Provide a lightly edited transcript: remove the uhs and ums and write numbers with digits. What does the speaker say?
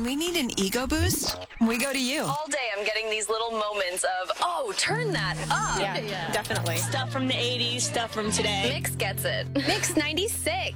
we need an ego boost, we go to you. All day I'm getting these little moments of, oh, turn that up. Yeah, definitely. Stuff from the 80s, stuff from today. Mix gets it. Mix 96.